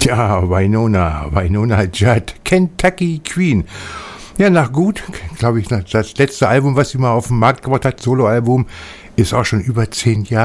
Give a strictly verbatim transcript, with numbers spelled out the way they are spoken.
Ja, Wynonna, Wynonna Judd, Kentucky Queen. Ja, nach gut, glaube ich, das letzte Album, was sie mal auf den Markt gebracht hat, Soloalbum, ist auch schon über zehn Jahre